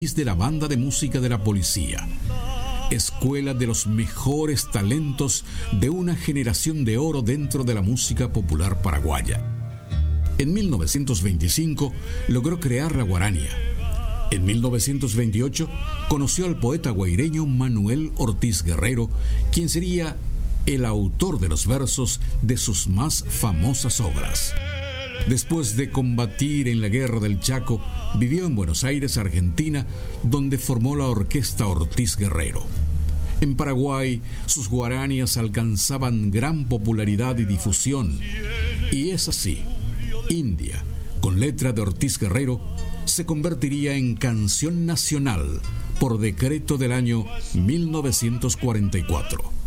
de la banda de música de la policía, escuela de los mejores talentos de una generación de oro dentro de la música popular paraguaya. En 1925 logró crear la guarania. En 1928 conoció al poeta guaireño Manuel Ortiz Guerrero, quien sería el autor de los versos de sus más famosas obras. Después de combatir en la Guerra del Chaco, vivió en Buenos Aires, Argentina, donde formó la Orquesta Ortiz Guerrero. En Paraguay, sus guaranías alcanzaban gran popularidad y difusión. Y es así, India, con letra de Ortiz Guerrero, se convertiría en canción nacional por decreto del año 1944.